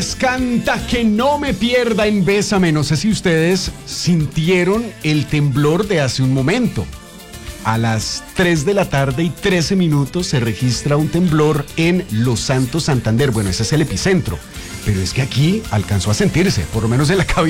Canta que no me pierda en Bésame. No sé si ustedes sintieron el temblor de hace un momento. A las 3 de la tarde y 13 minutos se registra un temblor en Los Santos, Santander. Bueno, ese es el epicentro. Pero es que aquí alcanzó a sentirse, por lo menos en la cabina.